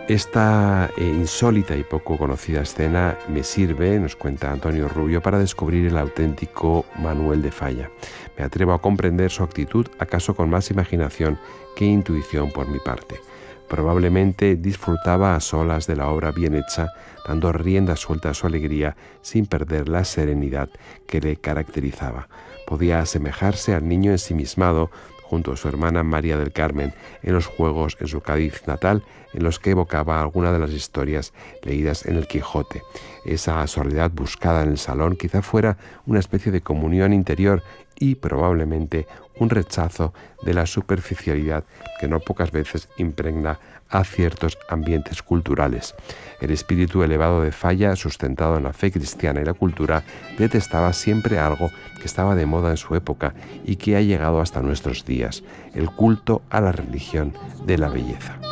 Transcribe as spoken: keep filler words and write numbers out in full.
Esta eh, insólita y poco conocida escena me sirve, nos cuenta Antonio Rubio, para descubrir el auténtico Manuel de Falla. Me atrevo a comprender su actitud, acaso con más imaginación que intuición por mi parte. Probablemente disfrutaba a solas de la obra bien hecha, dando rienda suelta a su alegría sin perder la serenidad que le caracterizaba. Podía asemejarse al niño ensimismado junto a su hermana María del Carmen en los juegos en su Cádiz natal, en los que evocaba alguna de las historias leídas en el Quijote. Esa soledad buscada en el salón quizá fuera una especie de comunión interior y probablemente un rechazo de la superficialidad que no pocas veces impregna a ciertos ambientes culturales. El espíritu elevado de Falla, sustentado en la fe cristiana y la cultura, detestaba siempre algo que estaba de moda en su época y que ha llegado hasta nuestros días: el culto a la religión de la belleza.